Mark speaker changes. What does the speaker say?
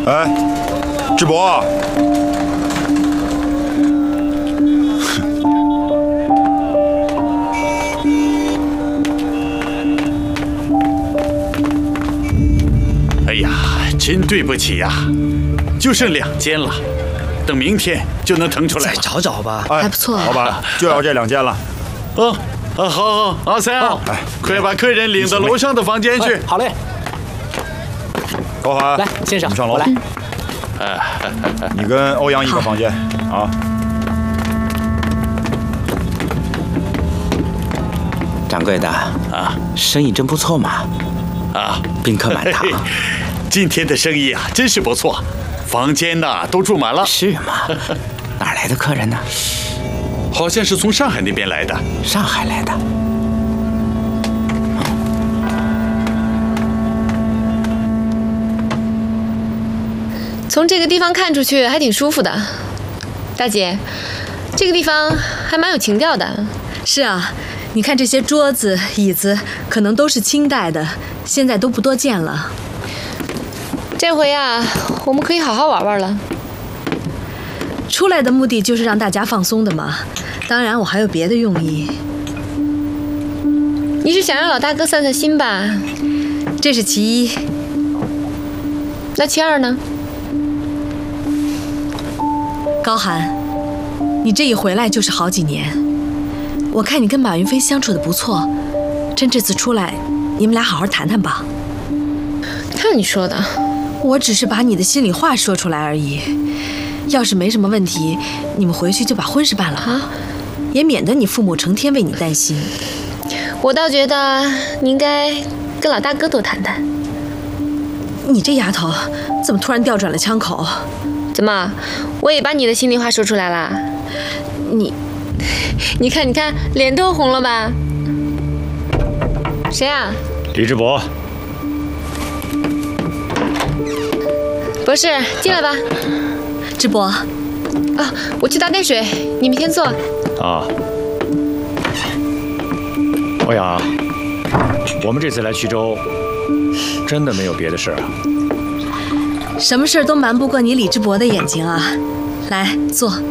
Speaker 1: 哎，智博，
Speaker 2: 哎呀，真对不起呀，就剩2间了，等明天就能腾出来了。
Speaker 3: 再找找吧。
Speaker 1: 哎，
Speaker 4: 还不错。
Speaker 1: 老板就要这2间了。
Speaker 2: 好，阿三啊，快把客人领到楼上的房间去。
Speaker 3: 好嘞。
Speaker 1: 高寒，
Speaker 3: 来，先生，
Speaker 1: 你上楼。
Speaker 3: 我来。
Speaker 1: 你跟欧阳一个房间啊。
Speaker 5: 掌柜的
Speaker 2: 啊，
Speaker 5: 生意真不错嘛。
Speaker 2: 啊，
Speaker 5: 宾客满堂。
Speaker 2: 今天的生意啊，真是不错，房间呐都住满了。
Speaker 5: 是吗？哪儿来的客人呢？
Speaker 2: 好像是从上海那边来的。
Speaker 5: 上海来的。
Speaker 4: 从这个地方看出去还挺舒服的，大姐，这个地方还蛮有情调的。
Speaker 6: 是啊，你看这些桌子、椅子，可能都是清代的，现在都不多见了。
Speaker 4: 这回啊，我们可以好好玩玩了。
Speaker 6: 出来的目的就是让大家放松的嘛，当然我还有别的用意。
Speaker 4: 你是想让老大哥散散心吧？
Speaker 6: 这是其一。
Speaker 4: 那其二呢？
Speaker 6: 高寒，你这一回来就是好几年，我看你跟马云飞相处的不错，趁这次出来，你们俩好好谈谈吧。
Speaker 4: 看你说的，
Speaker 6: 我只是把你的心里话说出来而已。要是没什么问题，你们回去就把婚事办了啊，也免得你父母成天为你担心。
Speaker 4: 我倒觉得你应该跟老大哥多谈谈。
Speaker 6: 你这丫头怎么突然调转了枪口？
Speaker 4: 怎么，我也把你的心里话说出来啦？你看，脸都红了吧？谁啊？
Speaker 7: 李志博。
Speaker 4: 博士，进来吧。
Speaker 6: 志博。
Speaker 4: 啊，我去打点水，你们先坐。
Speaker 7: 啊。欧阳，我们这次来衢州，真的没有别的事啊。
Speaker 6: 什么事儿都瞒不过你李志博的眼睛啊！来，坐。